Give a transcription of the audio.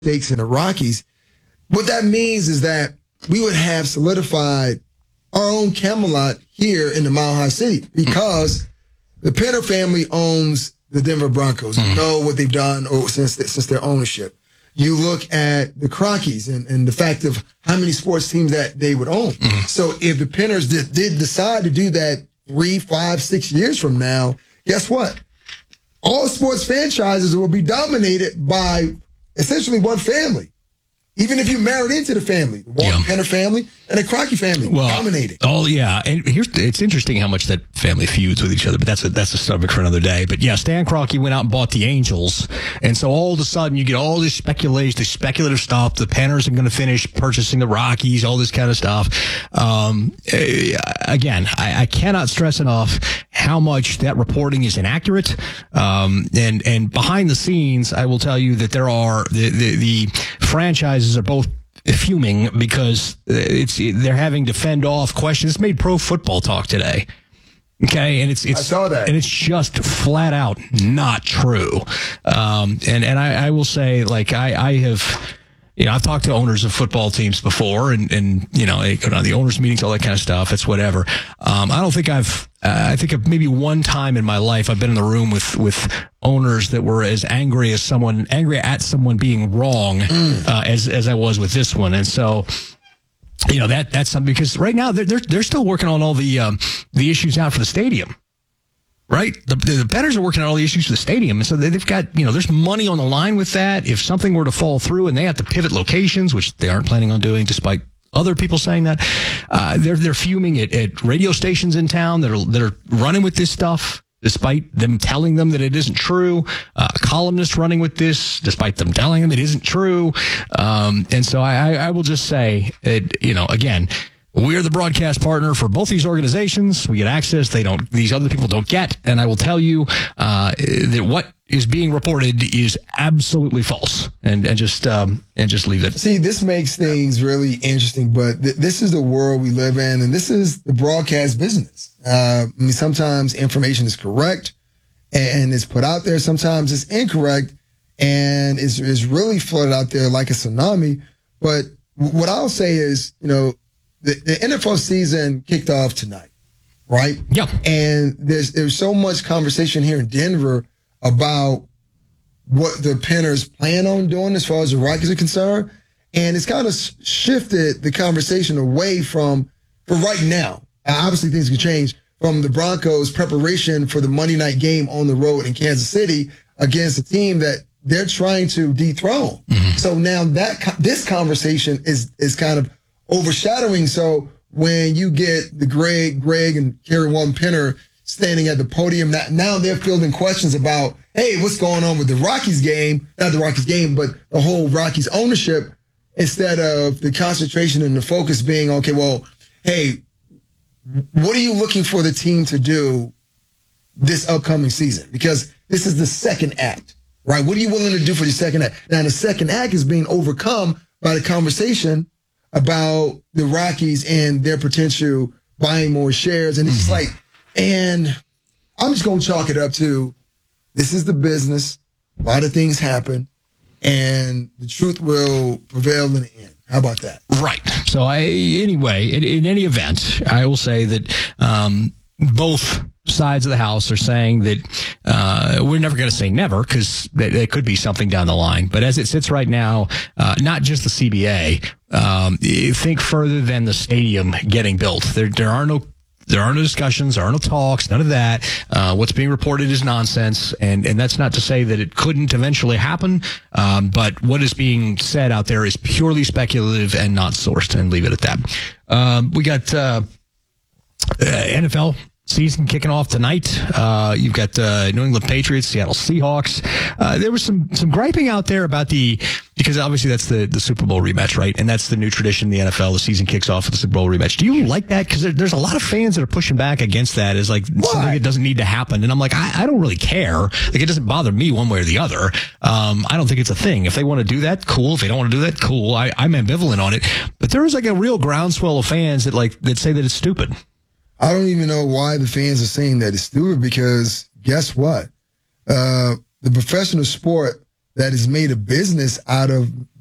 stakes in the Rockies. What that means is that we would have solidified our own Camelot here in the Mile High City because the Penner family owns the Denver Broncos. You know what they've done since their ownership. You look at the Crockies and the fact of how many sports teams that they would own. So if the Penners did decide to do that 3, 5, 6 years from now, guess what? All sports franchises will be dominated by essentially one family. Even if you married into the family, the Walton Penner family and the Crockett family, dominating. Oh, yeah. And it's interesting how much that family feuds with each other, but that's a subject for another day. But yeah, Stan Kroenke went out and bought the Angels. And so all of a sudden you get all this speculation, this speculative stuff. The Penners are going to finish purchasing the Rockies, all this kind of stuff. Again, I cannot stress enough how much that reporting is inaccurate. And behind the scenes, I will tell you that there are the franchises are both fuming because they're having to fend off questions. It's made Pro Football Talk today. Okay, and I saw that, and it's just flat out not true. And I will say, like I have. I've talked to owners of football teams before and they go down to the owners meetings, all that kind of stuff. It's whatever. I don't think I think of maybe one time in my life I've been in the room with owners that were as angry at someone being wrong, as I was with this one. And so, that's something because right now they're still working on all the issues out for the stadium. Right? The Penners are working on all the issues for the stadium. And so they've got, there's money on the line with that. If something were to fall through and they have to pivot locations, which they aren't planning on doing, despite other people saying that, they're fuming at radio stations in town that are running with this stuff, despite them telling them that it isn't true. Columnists running with this, despite them telling them it isn't true. And so I will just say, again, we're the broadcast partner for both these organizations. We get access these other people don't get. And I will tell you that what is being reported is absolutely false. And just leave it. See, this makes things really interesting, but this is the world we live in, and this is the broadcast business. Sometimes information is correct and it's put out there. Sometimes it's incorrect and it's really flooded out there like a tsunami. But what I'll say is, the NFL season kicked off tonight, right? Yeah. And there's so much conversation here in Denver about what the Penners plan on doing as far as the Rockies are concerned. And it's kind of shifted the conversation away from, for right now, obviously things can change, from the Broncos' preparation for the Monday night game on the road in Kansas City against a team that they're trying to dethrone. So now this conversation is kind of overshadowing. So when you get the Greg and Kerry Walton Penner standing at the podium, now they're fielding questions about, hey, what's going on with the Rockies game? Not the Rockies game, but the whole Rockies ownership, instead of the concentration and the focus being, okay, well, hey, what are you looking for the team to do this upcoming season? Because this is the second act, right? What are you willing to do for the second act? Now, the second act is being overcome by the conversation about the Rockies and their potential buying more shares. And it's just like, and I'm just going to chalk it up to, this is the business. A lot of things happen and the truth will prevail in the end. How about that? Right. So anyway, in any event, I will say that, both sides of the house are saying that we're never going to say never because there could be something down the line. But as it sits right now, not just the CBA, think further than the stadium getting built. There are no discussions, there are no talks, none of that. What's being reported is nonsense, and that's not to say that it couldn't eventually happen, but what is being said out there is purely speculative and not sourced, and leave it at that. We got NFL season kicking off tonight. You've got New England Patriots, Seattle Seahawks. There was some griping out there about because obviously that's the Super Bowl rematch, right? And that's the new tradition in the NFL. The season kicks off with the Super Bowl rematch. Do you like that? Because there's a lot of fans that are pushing back against that as like something that doesn't need to happen. And I'm like, I don't really care. Like, it doesn't bother me one way or the other. I don't think it's a thing. If they want to do that, cool. If they don't want to do that, cool. I'm ambivalent on it. But there is like a real groundswell of fans that say that it's stupid. I don't even know why the fans are saying that it's stupid, because guess what? The professional sport that has made a business out of